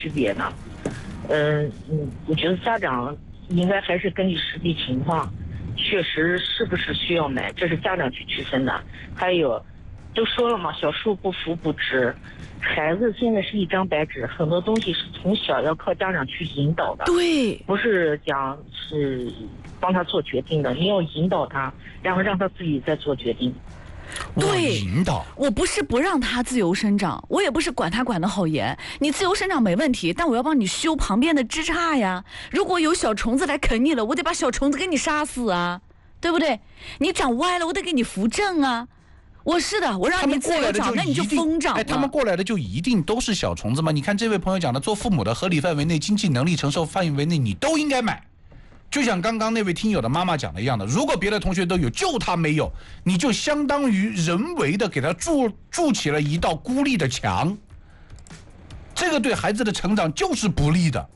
区别呢？我觉得家长应该还是根据实际情况，确实是不是需要买，这是家长去区分的。还有，都说了嘛，小树不扶不直。孩子现在是一张白纸，很多东西是从小要靠家长去引导的， 对， 不是讲是帮他做决定的，你要引导他，然后让他自己再做决定。 对， 引导。 我不是不让他自由生长，我也不是管他管得好严。你自由生长没问题，但我要帮你修旁边的枝杈呀。如果有小虫子来啃你了，我得把小虫子给你杀死啊，对不对？你长歪了，我得给你扶正啊。我让你自由长，那你就疯长了。 他们过来的就一定都是小虫子吗？你看这位朋友讲的，做父母的合理范围内、经济能力承受范围内，你都应该买。就像刚刚那位听友的妈妈讲的一样的，如果别的同学都有，就他没有，你就相当于人为的给他筑起了一道孤立的墙，这个对孩子的成长就是不利的。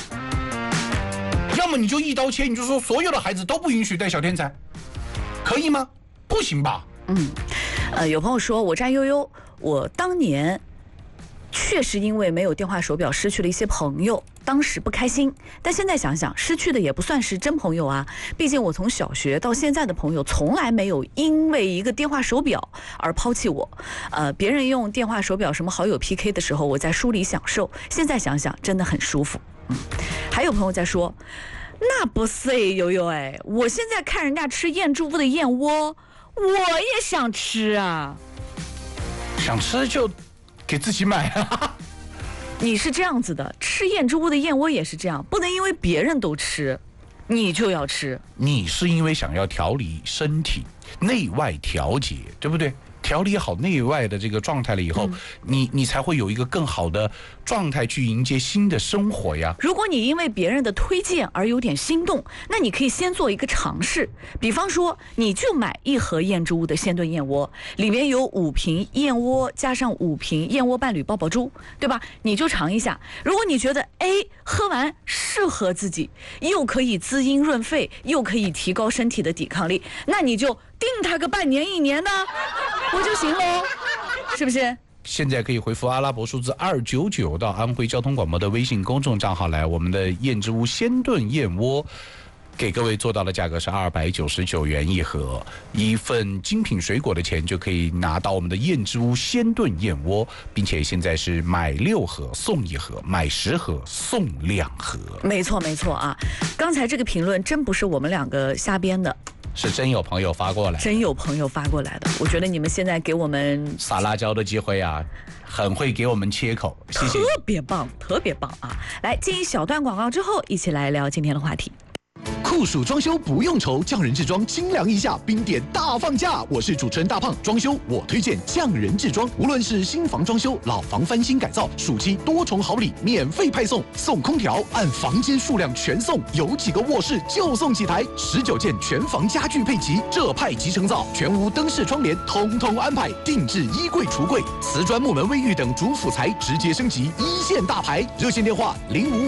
要么你就一刀切，你就说所有的孩子都不允许带小天才，可以吗？不行吧？ 有朋友说我占悠悠，我当年确实因为没有电话手表失去了一些朋友，当时不开心，但现在想想，失去的也不算是真朋友啊。毕竟我从小学到现在的朋友，从来没有因为一个电话手表而抛弃我。别人用电话手表什么好友 PK 的时候，我在书里享受，现在想想真的很舒服。还有朋友在说，那不是悠悠哎，我现在看人家吃燕之屋的燕窝，我也想吃啊。 想吃就给自己买啊。 你是这样子的，吃燕之屋的燕窝也是这样，不能因为别人都吃，你就要吃。 你是因为想要调理身体，内外调节，对不对？调理好内外的这个状态了以后，你才会有一个更好的状态去迎接新的生活呀。 如果你因为别人的推荐而有点心动，那你可以先做一个尝试，比方说你就买1盒燕之屋的鲜炖燕窝，里面有5瓶燕窝加上5瓶燕窝伴侣爆爆珠，对吧？你就尝一下，如果你觉得喝完适合自己，又可以滋阴润肺，又可以提高身体的抵抗力，那你就定它个半年1年的不就行喽，是不是？ 现在可以回复阿拉伯数字299到安徽交通广播的微信公众账号来，我们的燕之屋鲜炖燕窝给各位做到的价格是299元1盒，一份精品水果的钱就可以拿到我们的燕之屋鲜炖燕窝，并且现在是买6盒送1盒，买10盒送2盒。 没错没错啊，刚才这个评论真不是我们2个瞎编的， 是真有朋友发过来， 真有朋友发过来的。我觉得你们现在给我们撒辣椒的机会啊，很会给我们切口，谢谢。 特别棒，特别棒啊！来进一小段广告之后，一起来聊今天的话题。 酷暑装修不用愁，匠人制装清凉一下，冰点大放价。我是主持人大胖，装修我推荐匠人制装，无论是新房装修、老房翻新改造，暑期多重好礼免费派送，送空调按房间数量全送，有几个卧室就送几台，19件全房家具配齐，这派即成造，全屋灯饰窗帘通通安排，定制衣柜橱柜，瓷砖木门卫浴等主辅材直接升级1线大牌，热线电话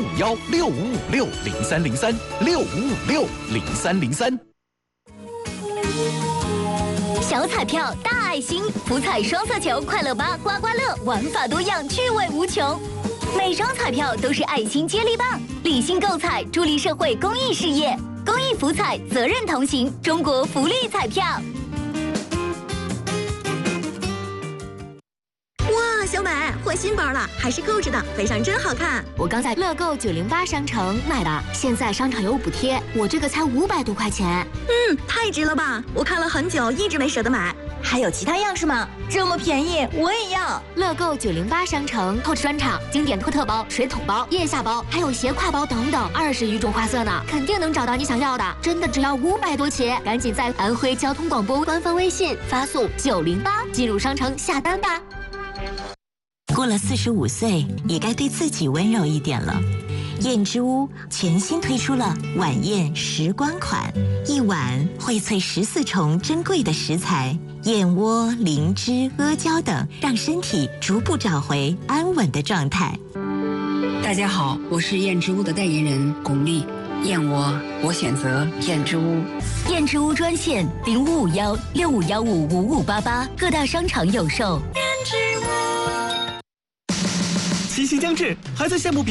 05516556030365560303。 小彩票大爱心，福彩双色球快乐吧刮刮乐，玩法多样，趣味无穷。每张彩票都是爱心接力棒，理性购彩，助力社会公益事业。公益福彩，责任同行，中国福利彩票。 哇，小美换新包了，还是购置的，背上真好看。 我刚在乐购908商城买的，现在商场有补贴，我这个才500多块钱。 太值了吧！我看了很久，一直没舍得买。 还有其他样式吗？这么便宜，我也要。乐购908商城透支专场，经典托特包、水桶包、腋下包，还有斜挎包等等，20余种花色呢，肯定能找到你想要的。真的只要500多起，赶紧在安徽交通广播官方微信发送908进入商城下单吧。 过了45岁，也该对自己温柔一点了。燕之屋全新推出了晚宴时光款，一碗荟萃14重珍贵的食材，燕窝、灵芝、阿胶等，让身体逐步找回安稳的状态。 大家好，我是燕之屋的代言人巩俐。燕窝，我选择燕之屋。 燕之屋专线0551655588，各大商场有售。 7 七夕将至，还在羡慕别